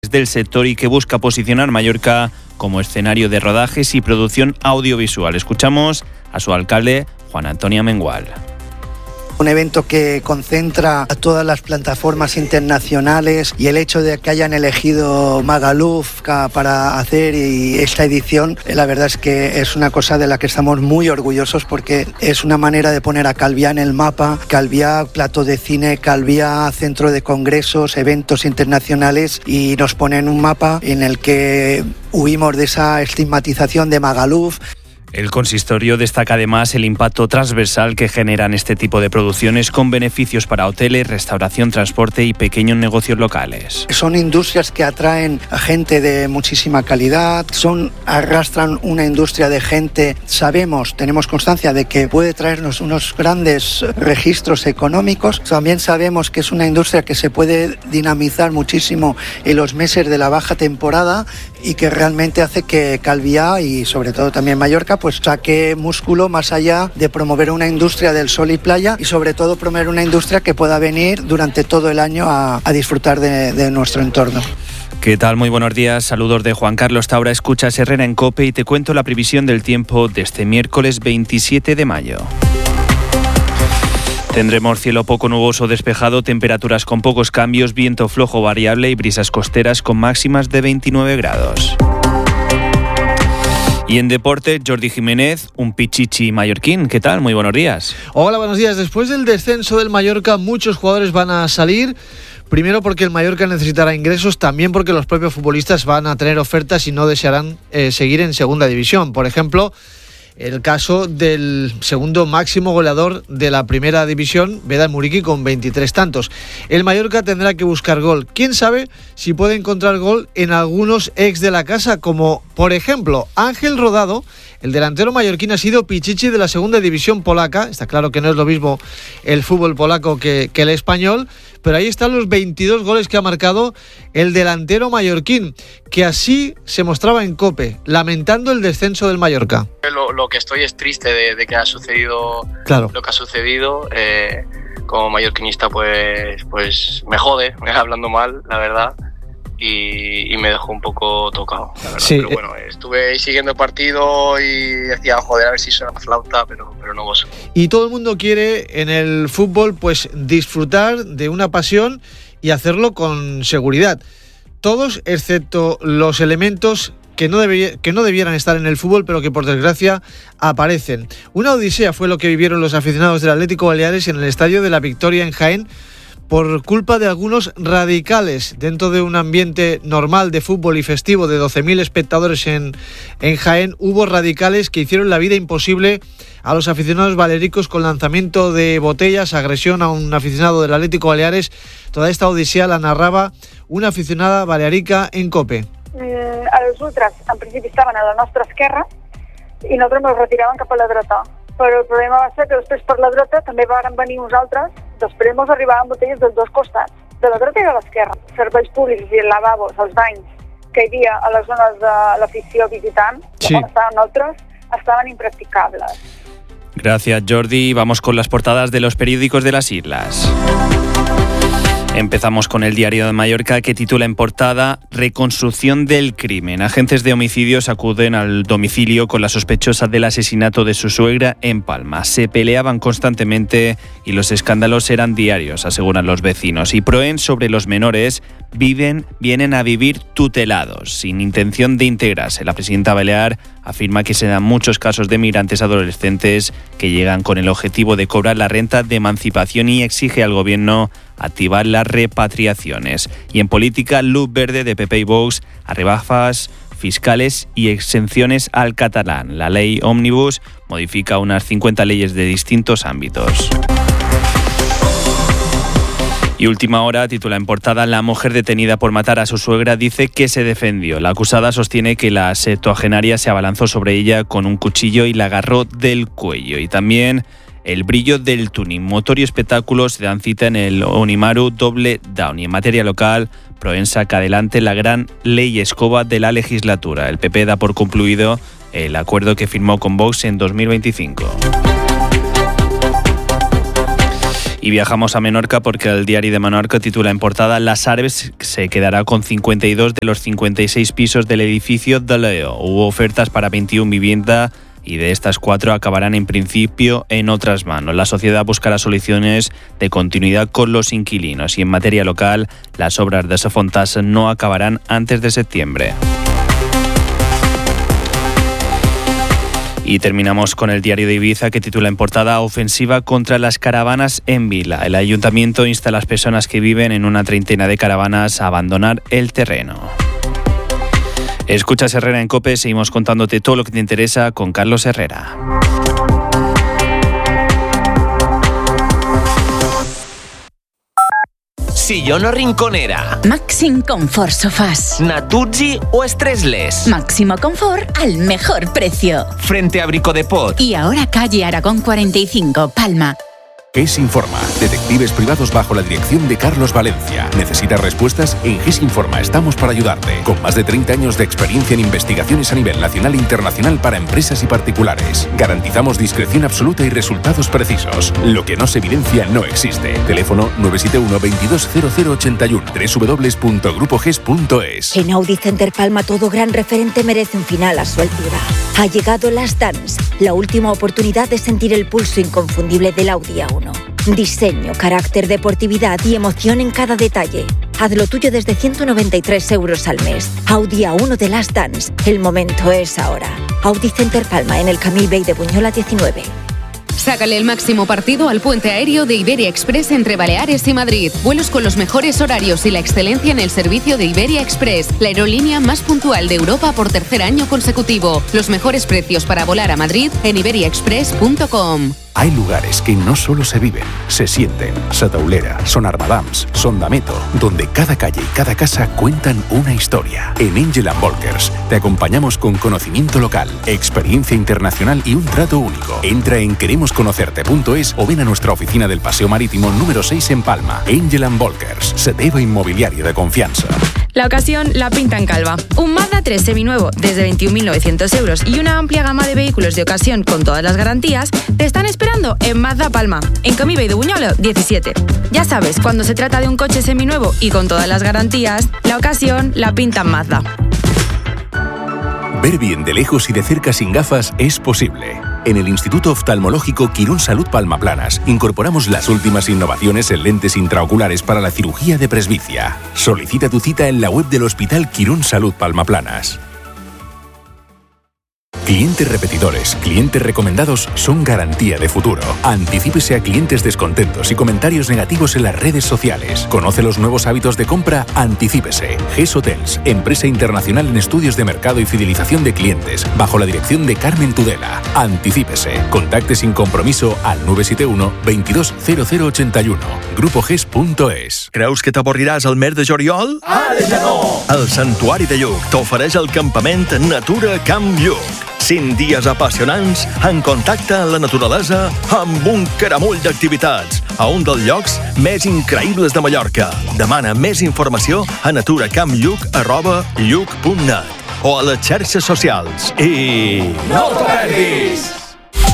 del sector y que busca posicionar Mallorca como escenario de rodajes y producción audiovisual. Escuchamos a su alcalde, Juan Antonio Mengual. Un evento que concentra a todas las plataformas internacionales, y el hecho de que hayan elegido Magaluf para hacer esta edición, la verdad es que es una cosa de la que estamos muy orgullosos, porque es una manera de poner a Calviá en el mapa. Calviá, plato de cine, Calviá, centro de congresos, eventos internacionales, y nos pone en un mapa en el que huimos de esa estigmatización de Magaluf. El consistorio destaca además el impacto transversal que generan este tipo de producciones, con beneficios para hoteles, restauración, transporte y pequeños negocios locales. Son industrias que atraen a gente de muchísima calidad, arrastran una industria de gente. Tenemos constancia de que puede traernos unos grandes registros económicos. También sabemos que es una industria que se puede dinamizar muchísimo en los meses de la baja temporada, y que realmente hace que Calviá y sobre todo también Mallorca pues saque músculo más allá de promover una industria del sol y playa, y sobre todo promover una industria que pueda venir durante todo el año a disfrutar de nuestro entorno. ¿Qué tal? Muy buenos días. Saludos de Juan Carlos Taura. Escuchas Herrera en COPE y te cuento la previsión del tiempo de este miércoles 27 de mayo. Tendremos cielo poco nuboso despejado, temperaturas con pocos cambios, viento flojo variable y brisas costeras con máximas de 29 grados. Y en deporte, Jordi Jiménez, un pichichi mallorquín. ¿Qué tal? Muy buenos días. Hola, buenos días. Después del descenso del Mallorca, muchos jugadores van a salir. Primero porque el Mallorca necesitará ingresos, también porque los propios futbolistas van a tener ofertas y no desearán seguir en segunda división. Por ejemplo, el caso del segundo máximo goleador de la primera división, Vedat Muriqui, con 23 tantos. El Mallorca tendrá que buscar gol. ¿Quién sabe si puede encontrar gol en algunos ex de la casa, como por ejemplo Ángel Rodado? El delantero mallorquín ha sido pichichi de la segunda división polaca. Está claro que no es lo mismo el fútbol polaco que el español, pero ahí están los 22 goles que ha marcado el delantero mallorquín, que así se mostraba en COPE, lamentando el descenso del Mallorca. Lo que estoy es triste de que ha sucedido, claro, lo que ha sucedido. Como mallorquinista pues me jode, hablando mal, la verdad. Y me dejó un poco tocado, la verdad. Sí. Pero bueno, estuve siguiendo el partido y decía, joder, a ver si suena flauta, pero no vos. Y todo el mundo quiere en el fútbol pues disfrutar de una pasión y hacerlo con seguridad. Todos, excepto los elementos que no debieran estar en el fútbol, pero que por desgracia aparecen. Una odisea fue lo que vivieron los aficionados del Atlético Baleares en el Estadio de la Victoria en Jaén, por culpa de algunos radicales. Dentro de un ambiente normal de fútbol y festivo de 12.000 espectadores en Jaén, hubo radicales que hicieron la vida imposible a los aficionados balericos con lanzamiento de botellas, agresión a un aficionado del Atlético Baleares. Toda esta odisea la narraba una aficionada balearica en COPE. Els ultras en principi estaven a la nostra esquerra i nosaltres ens retiraven cap a la dreta. Però el problema va ser que després per la dreta també varen venir uns altres, després ens arribaven botelles dels dos costats, de la dreta i de l'esquerra. Serveis públics i lavabos, els banys que hi havia a les zones de l'afició visitant, sí, on estaven nosaltres, estaven impracticables. Gracias, Jordi. Vamos con las portadas de los periódicos de las islas. Empezamos con el Diario de Mallorca, que titula en portada Reconstrucción del crimen. Agentes de homicidios acuden al domicilio con la sospechosa del asesinato de su suegra en Palma. Se peleaban constantemente y los escándalos eran diarios, aseguran los vecinos. Y Proen, sobre los menores, vienen a vivir tutelados, sin intención de integrarse. La presidenta balear afirma que se dan muchos casos de migrantes adolescentes que llegan con el objetivo de cobrar la renta de emancipación y exige al gobierno activar las repatriaciones. Y en política, luz verde de PP y Vox a rebajas fiscales y exenciones al catalán. La ley Ómnibus modifica unas 50 leyes de distintos ámbitos. Y Última Hora titula en portada: la mujer detenida por matar a su suegra dice que se defendió. La acusada sostiene que la septuagenaria se abalanzó sobre ella con un cuchillo y la agarró del cuello. Y también El brillo del tuning. Motor y espectáculos se dan cita en el Onimaru Double Down. Y en materia local, Proen saca adelante la gran ley escoba de la legislatura. El PP da por concluido el acuerdo que firmó con Vox en 2025. Y viajamos a Menorca porque el diario de Menorca titula en portada: Las Arves se quedará con 52 de los 56 pisos del edificio de Leo. Hubo ofertas para 21 viviendas y de estas 4 acabarán en principio en otras manos. La sociedad buscará soluciones de continuidad con los inquilinos y en materia local las obras de Safontas no acabarán antes de septiembre. Y terminamos con el diario de Ibiza que titula en portada: Ofensiva contra las caravanas en Vila. El ayuntamiento insta a las personas que viven en una treintena de caravanas a abandonar el terreno. Escuchas Herrera en COPE, seguimos contándote todo lo que te interesa con Carlos Herrera. Sillón o rinconera. Maxim Confort Sofás. Natuzzi o Stressless. Máximo confort al mejor precio. Frente a Brico de Pot. Y ahora calle Aragón 45, Palma. GES Informa, detectives privados bajo la dirección de Carlos Valencia. ¿Necesitas respuestas? En GES Informa estamos para ayudarte. Con más de 30 años de experiencia en investigaciones a nivel nacional e internacional para empresas y particulares. Garantizamos discreción absoluta y resultados precisos. Lo que no se evidencia no existe. Teléfono 971 220081 www.grupoges.es. En Audi Center Palma todo gran referente merece un final a su altura. Ha llegado Last Dance, la última oportunidad de sentir el pulso inconfundible del Audi A1. Diseño, carácter, deportividad y emoción en cada detalle. Haz lo tuyo desde 193 euros al mes. Audi A1 de Last Dance. El momento es ahora. Audi Center Palma, en el Camil Bay de Buñola 19. Sácale el máximo partido al puente aéreo de Iberia Express entre Baleares y Madrid. Vuelos con los mejores horarios y la excelencia en el servicio de Iberia Express, la aerolínea más puntual de Europa por tercer año consecutivo. Los mejores precios para volar a Madrid en iberiaexpress.com. Hay lugares que no solo se viven, se sienten. Sataulera, Son Armadams, Son Dameto, donde cada calle y cada casa cuentan una historia. En Angel & Volkers te acompañamos con conocimiento local, experiencia internacional y un trato único. Entra en queremosconocerte.es o ven a nuestra oficina del Paseo Marítimo número 6 en Palma. Angel & Volkers, Sedeva Inmobiliaria de confianza. La ocasión la pinta en Calva. Un Mazda 3 seminuevo desde 21.900 euros y una amplia gama de vehículos de ocasión con todas las garantías te están esperando en Mazda Palma, en Camil Bay de Buñola 17. Ya sabes, cuando se trata de un coche seminuevo y con todas las garantías, la ocasión la pinta en Mazda. Ver bien de lejos y de cerca sin gafas es posible. En el Instituto Oftalmológico Quirón Salud Palma Planas incorporamos las últimas innovaciones en lentes intraoculares para la cirugía de presbicia. Solicita tu cita en la web del Hospital Quirón Salud Palma Planas. Clientes repetidores, clientes recomendados son garantía de futuro. Anticípese a clientes descontentos y comentarios negativos en las redes sociales. Conoce los nuevos hábitos de compra. Anticípese. GES Hotels, empresa internacional en estudios de mercado y fidelización de clientes, bajo la dirección de Carmen Tudela. Anticípese. Contacte sin compromiso al 971 220081. grupoges.es. Creus que t'avorriràs al mes de juliol? Ara ja no! El Santuari de Lluc t'ofereix el campament Natura Camp Lluc. 5 dies apassionants en contacte amb la naturalesa amb un caramull d'activitats a un dels llocs més increïbles de Mallorca. Demana més informació a naturacamplluc@lluc.net o a les xarxes socials. I... No t'ho perdis!